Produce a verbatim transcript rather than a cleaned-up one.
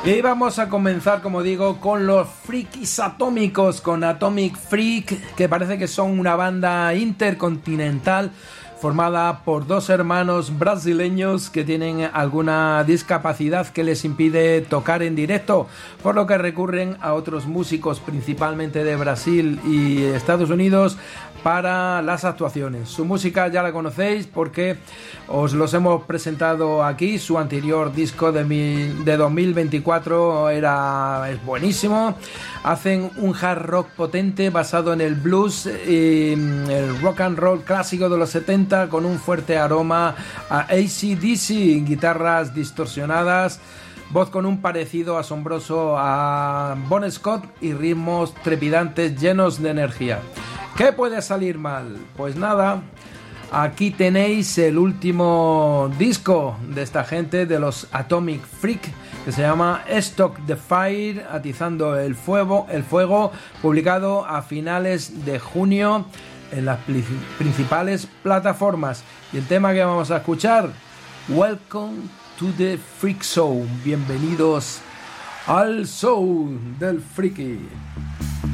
Y vamos a comenzar, como digo, con los frikis atómicos, con Atomic Freak, que parece que son una banda intercontinental formada por dos hermanos brasileños que tienen alguna discapacidad que les impide tocar en directo, por lo que recurren a otros músicos, principalmente de Brasil y Estados Unidos, para las actuaciones. Su música ya la conocéis porque os los hemos presentado aquí. Su anterior disco de, mi, de dos mil veinticuatro era, es buenísimo. Hacen un hard rock potente basado en el blues y el rock and roll clásico de los setenta, con un fuerte aroma a A C D C, guitarras distorsionadas, voz con un parecido asombroso a Bon Scott y ritmos trepidantes llenos de energía. ¿Qué puede salir mal? Pues nada, aquí tenéis el último disco de esta gente, de los Atomic Freak, que se llama Stoke the Fire, atizando el fuego, el fuego, publicado a finales de junio en las principales plataformas. Y el tema que vamos a escuchar, Welcome to the Freak Show. Bienvenidos al show del friki.